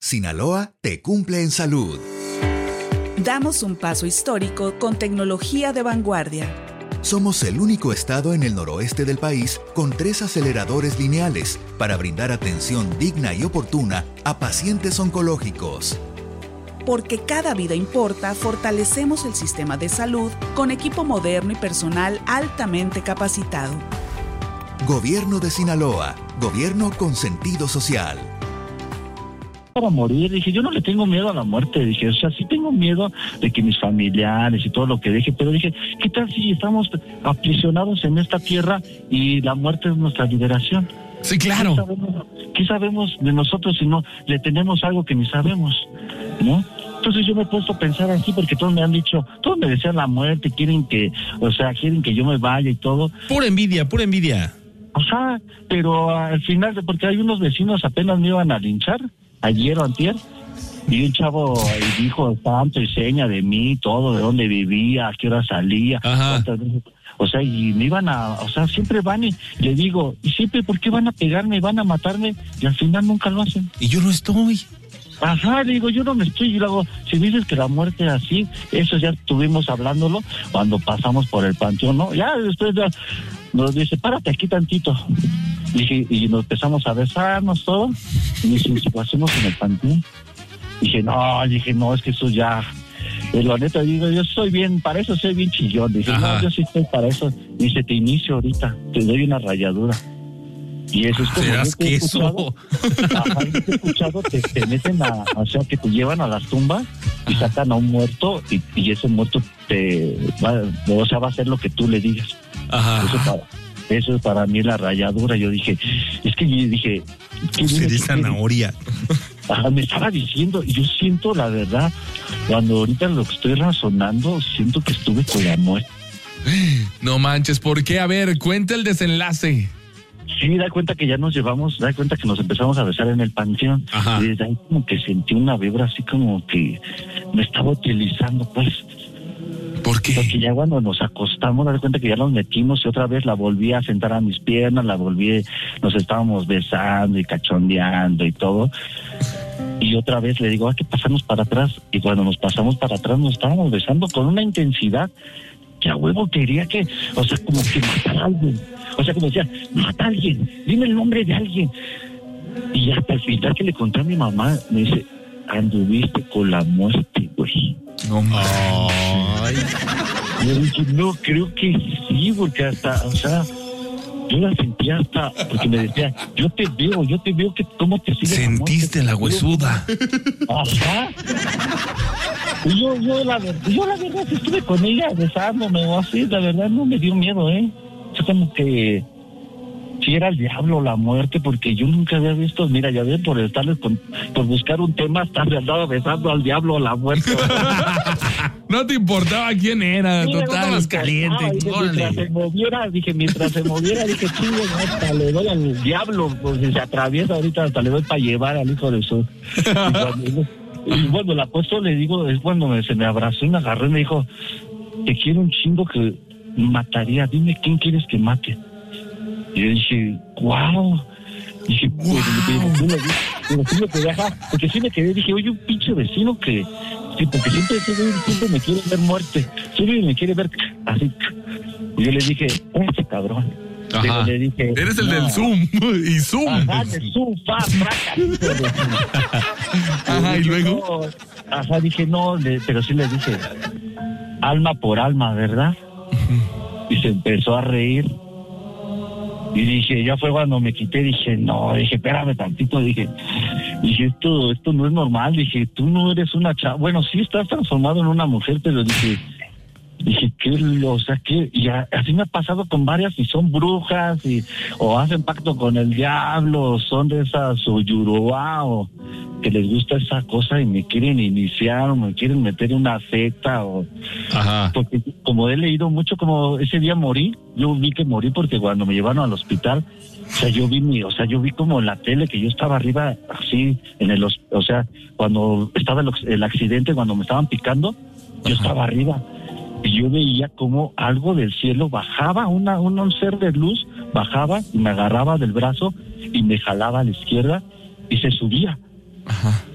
Sinaloa te cumple en salud. Damos un paso histórico con tecnología de vanguardia. Somos el único estado en el noroeste del país con 3 aceleradores lineales para brindar atención digna y oportuna a pacientes oncológicos. Porque cada vida importa, fortalecemos el sistema de salud con equipo moderno y personal altamente capacitado. Gobierno de Sinaloa, gobierno con sentido social. Para morir, dije, yo no le tengo miedo a la muerte, dije, o sea, sí tengo miedo de que mis familiares y todo lo que deje, pero dije, ¿qué tal si estamos aprisionados en esta tierra y la muerte es nuestra liberación? Sí, claro. ¿Qué sabemos de nosotros si no le tenemos algo que ni sabemos, no? Entonces yo me he puesto a pensar así porque todos me han dicho, todos me desean la muerte, quieren que yo me vaya y todo. Pura envidia, pura envidia. O sea, pero al final, porque hay unos vecinos apenas me iban a linchar, ayer o antier, y un chavo dijo tanto y seña de mí, todo, de dónde vivía, a qué hora salía, cuántas veces, o sea, y me iban siempre van y le digo, y siempre, ¿por qué van a pegarme, van a matarme? Y al final nunca lo hacen. Y yo no estoy. Ajá, digo, yo no me estoy, y luego, si dices que la muerte es así, eso ya estuvimos hablándolo cuando pasamos por el panteón, ¿no? Ya después nos dice, párate aquí tantito. Y nos empezamos a besarnos todo, y dice, ¿lo hacemos en el panteón? Dije, no, es que eso ya, la neta, digo, yo soy bien, para eso soy bien chillón. Dije, no, yo sí estoy para eso. Dice, te inicio ahorita, te doy una rayadura. Y eso es como ¿serás queso? He escuchado que te meten que te llevan a las tumbas y sacan a un muerto y ese muerto va a hacer lo que tú le digas. Eso es para mí la rayadura. Yo dije, sería zanahoria. Me estaba diciendo, y yo siento la verdad, cuando ahorita lo que estoy razonando, siento que estuve con la muerte. No manches, ¿por qué? A ver, cuenta el desenlace. Sí, da cuenta que ya nos empezamos a besar en el panteón. Y desde ahí como que sentí una vibra así como que me estaba utilizando, pues. ¿Por qué? Porque ya cuando nos acostamos, da cuenta que ya nos metimos y otra vez la volví a sentar a mis piernas, nos estábamos besando y cachondeando y todo. Y otra vez le digo, hay que pasarnos para atrás. Y cuando nos pasamos para atrás nos estábamos besando con una intensidad que a huevo quería como que matar a alguien. O sea, como decía, mata a alguien, dime el nombre de alguien. Y hasta el final que le conté a mi mamá, me dice, anduviste con la muerte, güey. No mames. Yo dije, no, creo que sí, porque hasta, yo la sentía hasta, porque me decía, yo te veo que cómo te sigue. Sentiste la huesuda. Ajá. Y yo la verdad estuve con ella besándome o así, la verdad no me dio miedo, Es como que si era el diablo, la muerte, porque yo nunca había visto, mira, ya ven, por buscar un tema, estarle andado besando al diablo o la muerte. No te importaba quién era, sí, total, es caliente. Mientras se moviera, dije, chingue, hasta le doy al diablo, pues si se atraviesa ahorita, hasta le doy para llevar al hijo de su. Y bueno, el apóstol le digo, es cuando se me abrazó y me agarró y me dijo, te quiero un chingo que mataría, dime quién quieres que mate. Y yo dije, wow. Dije, porque sí me quedé, dije, oye, un pinche vecino que, sí, porque siempre me quiere ver muerte, siempre me quiere ver así. Y yo le dije, ese cabrón. Ajá. Le dije, eres el del Zoom y Zoom. Ajá, de Zoom, Ajá, y luego. Dije, no, pero sí le dije, alma por alma, ¿verdad? Y se empezó a reír. Y dije, ya fue cuando me quité, dije, espérame tantito, dije, esto no es normal, dije, tú no eres una chava, bueno, sí estás transformado en una mujer, pero dije, y así me ha pasado con varias, y son brujas, o hacen pacto con el diablo, o son de esas, o Yoruba, o que les gusta esa cosa y me quieren iniciar, o me quieren meter en una secta, porque como he leído mucho, como ese día morí, yo vi que morí porque cuando me llevaron al hospital, yo vi como en la tele que yo estaba arriba, así, cuando estaba el accidente, cuando me estaban picando, yo estaba arriba. Y yo veía como algo del cielo bajaba, un ser de luz bajaba y me agarraba del brazo y me jalaba a la izquierda y se subía.